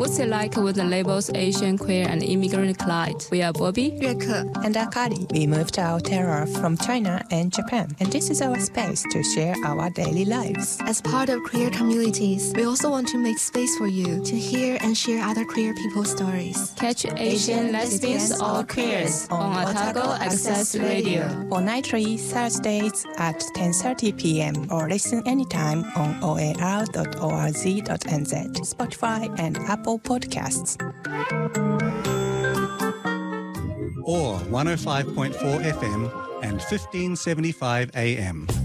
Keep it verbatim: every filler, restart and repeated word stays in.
What's it like with the labels Asian, queer, and immigrant collide? We are Bobby, Yueke, and Akari. We moved our terror from China and Japan, and this is our space to share our daily lives. As part of queer communities, we also want to make space for you to hear and share other queer people's stories. Catch Asian, lesbians, or queers on Otago Access Radio. Fortnightly Thursdays at ten thirty p.m. or listen anytime on o a r dot org dot n z, Spotify, and Apple Podcasts. Or one oh five point four F M and fifteen seventy-five A M.